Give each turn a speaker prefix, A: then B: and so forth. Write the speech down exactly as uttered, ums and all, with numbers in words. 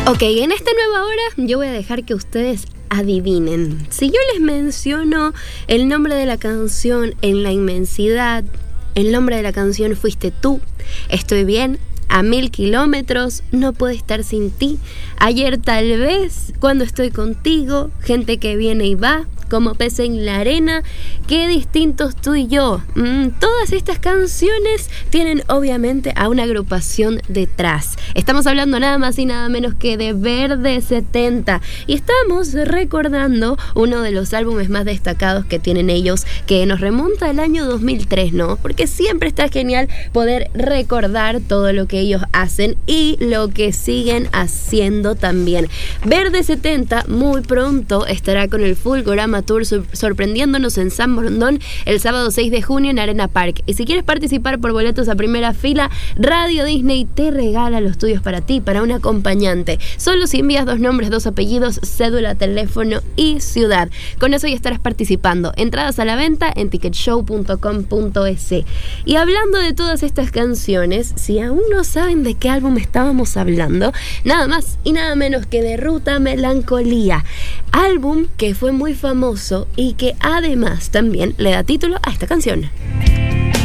A: Ok, en esta nueva hora yo voy a dejar que ustedes adivinen. Si yo les menciono el nombre de la canción En la inmensidad, el nombre de la canción Fuiste tú, Estoy bien, A mil kilómetros, No puedo estar sin ti, Ayer tal vez, Cuando estoy contigo, Gente que viene y va, Como pez en la arena, Qué distintos tú y yo. Mm, todas estas canciones tienen obviamente a una agrupación detrás. Estamos hablando nada más y nada menos que de Verde setenta. Y estamos recordando uno de los álbumes más destacados que tienen ellos, que nos remonta al año dos mil tres, ¿no? Porque siempre está genial poder recordar todo lo que ellos hacen y lo que siguen haciendo también. Verde setenta muy pronto estará con el Fulgorama Tour sorprendiéndonos en San Borondón el sábado seis de junio en Arena Park. Y si quieres participar por boletos a primera fila, Radio Disney te regala los tuyos para ti, para un acompañante. Solo si envías dos nombres, dos apellidos, cédula, teléfono y ciudad. Con eso ya estarás participando. Entradas a la venta en ticket show punto com punto es. Y hablando de todas estas canciones, si aún no saben de qué álbum estábamos hablando, nada más y nada menos que de Ruta Melancolía. Álbum que fue muy famoso y que además también le da título a esta canción.